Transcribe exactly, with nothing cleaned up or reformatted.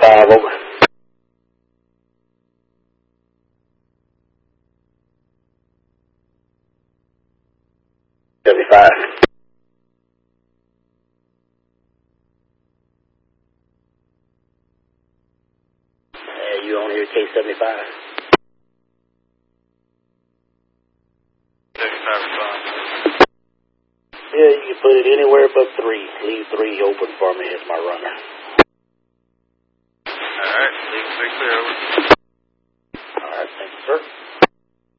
seventy-five, over. seventy-five. Yeah, you on here, K seventy-five. seventy-five response. Yeah, you can put it anywhere but three. Leave three open for me as my runner. Alright, leave three clear, over. Alright, thank you, sir.